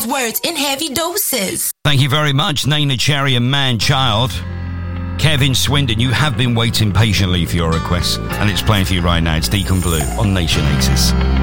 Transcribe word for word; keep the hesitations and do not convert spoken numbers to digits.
those words in heavy doses. Thank you very much, Neneh Cherry and Man Child. Kevin Swindon, you have been waiting patiently for your request, and it's playing for you right now. It's Deacon Blue on Nation Aces.